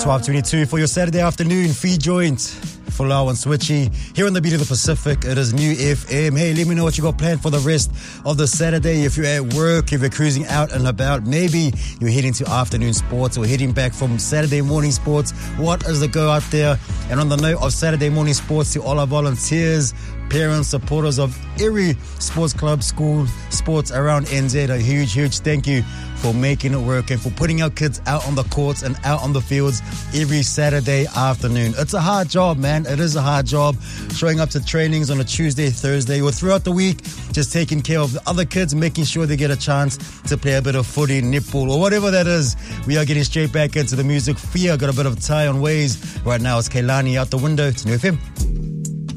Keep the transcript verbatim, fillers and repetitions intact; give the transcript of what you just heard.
twelve twenty-two for your Saturday afternoon free joint. Folau and Switchy here on the Beat of the Pacific. It is New F M. Hey, let me know what you got planned for the rest of the Saturday. If you're at work, if you're cruising out and about, maybe you're heading to afternoon sports or heading back from Saturday morning sports. What is the go out there? And on the note of Saturday morning sports, to all our volunteers, parents, supporters of every sports club, school, sports around N Z, a huge, huge thank you for making it work and for putting our kids out on the courts and out on the fields every Saturday afternoon. It's a hard job, man. It is a hard job. Showing up to trainings on a Tuesday, Thursday, or throughout the week, just taking care of the other kids, making sure they get a chance to play a bit of footy, netball, or whatever that is. We are getting straight back into the music. Fia got a bit of tie on ways. Right now, it's Kailani out the window. It's New F M.